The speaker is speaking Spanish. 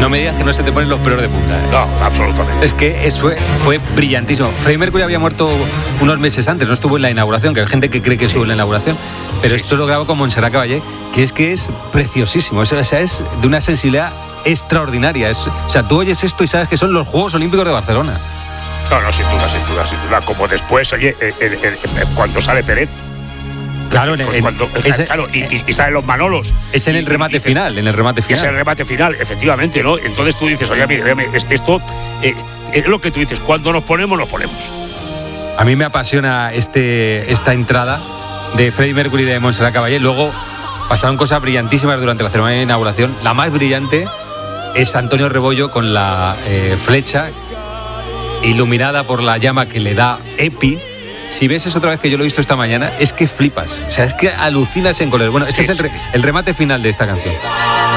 No me digas que no se te ponen los pelos de punta. No, absolutamente. Es que eso fue brillantísimo. Freddie Mercury había muerto unos meses antes, no estuvo en la inauguración, que hay gente que cree que estuvo en la inauguración, pero esto lo grabó con Montserrat Caballé, que es preciosísimo. O sea, es de una sensibilidad extraordinaria. O sea, tú oyes esto y sabes que son los Juegos Olímpicos de Barcelona. No, sin duda. Como después, oye, cuando sale Peret. Claro, y salen los Manolos. Es en el remate final, Es en el remate final, efectivamente, ¿no? Entonces tú dices, oye, mira, esto es lo que tú dices, cuando nos ponemos. A mí me apasiona esta entrada de Freddie Mercury y de Montserrat Caballé. Luego pasaron cosas brillantísimas durante la ceremonia de inauguración. La más brillante es Antonio Rebollo con la flecha iluminada por la llama que le da Epi. Si ves eso otra vez, que yo lo he visto esta mañana, es que flipas. O sea, es que alucinas en color. Bueno, este es el remate final de esta canción.